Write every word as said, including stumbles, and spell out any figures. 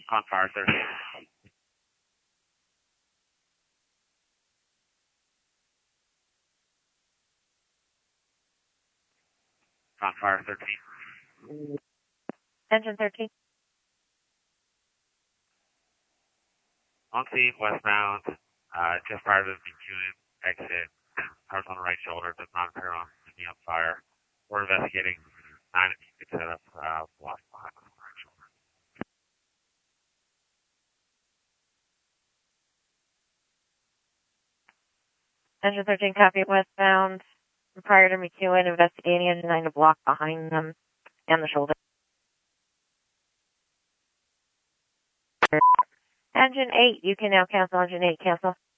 On fire thirteen. On fire thirteen. Engine thirteen. On scene, westbound, uh, just prior to the McEwen exit. Cars on the right shoulder, does not appear on any on fire. We're investigating nine if you could set up uh, block behind on the right shoulder. Engine thirteen, copy westbound. Prior to McEwen, investigating engine nine to block behind them and the shoulder. Engine eight, you can now cancel. Engine eight, cancel.